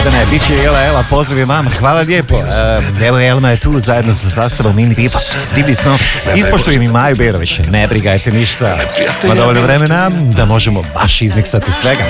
Bogdane, bit će Jela Ela, pozdrav je mama, hvala lijepo. Evo Elma je tu zajedno sa sastavom Mini Pipa, divni snov. Ispoštujem i Maju Berović, ne brigajte ništa. Ma dovoljno vremena da možemo baš izmiksati svega.